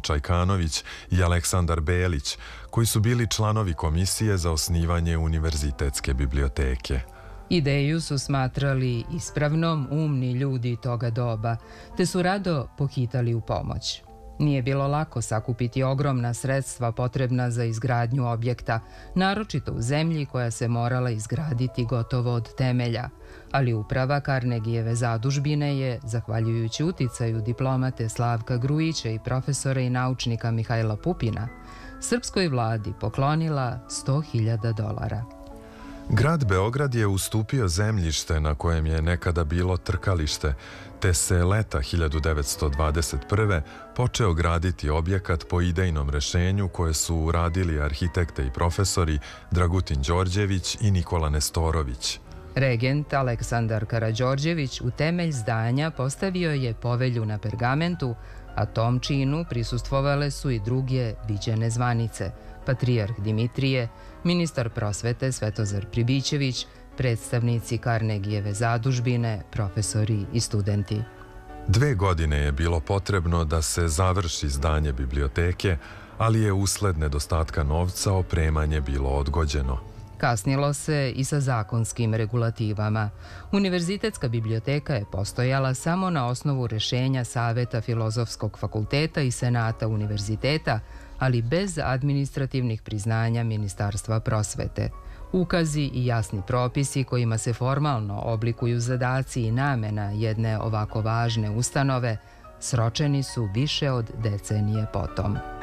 Čajkanović i Aleksandar Belić, koji su bili članovi komisije za osnivanje univerzitetske biblioteke. Ideju su smatrali ispravnom umni ljudi toga doba, te su rado pohitali u pomoć. Nije bilo lako sakupiti ogromna sredstva potrebna za izgradnju objekta, naročito u zemlji koja se morala izgraditi gotovo od temelja, ali uprava Carnegieve zadužbine je, zahvaljujući uticaju diplomate Slavka Grujića i profesora i naučnika Mihajla Pupina, srpskoj vladi poklonila $100.000. Grad Beograd je ustupio zemljište na kojem je nekada bilo trkalište, te se leta 1921. počeo graditi objekat po idejnom rešenju koje su uradili arhitekte i profesori Dragutin Đorđević i Nikola Nestorović. Regent Aleksandar Karađorđević u temelj zdanja postavio je povelju na pergamentu, a tom činu prisustvovale su i druge viđene zvanice, patrijarh Dimitrije, ministar prosvete Svetozar Pribićević, predstavnici Carnegieve zadužbine, profesori i studenti. 2 godine je bilo potrebno da se završi zdanje biblioteke, ali je usled nedostatka novca opremanje bilo odgođeno. Kasnilo se i sa zakonskim regulativama. Univerzitetska biblioteka je postojala samo na osnovu rešenja Saveta Filozofskog fakulteta i Senata univerziteta, ali bez administrativnih priznanja Ministarstva prosvete. Ukazi i jasni propisi kojima se formalno oblikuju zadaci i namena jedne ovako važne ustanove sročeni su više od decenije potom.